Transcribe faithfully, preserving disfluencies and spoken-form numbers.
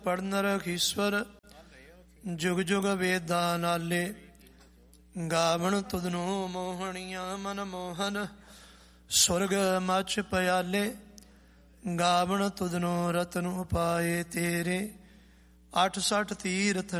ਪੜਨ ਰਖੀਸਵਰ ਜੁਗ ਜੁਗ ਵੇਦਾਂ ਨਾਲੇ। ਗਾਵਣ ਤੁਧਨੂੰ ਮੋਹਣੀਆਂ ਮਨ ਮੋਹਨ ਸੁਰਗ ਮਚ ਪਿਆਲੇ। ਗਾਵਣ ਤੁਧਨੂੰ ਰਤਨ ਉਪਾਏ ਤੇਰੇ ਅੱਠ ਸੱਠ ਤੀਰਥ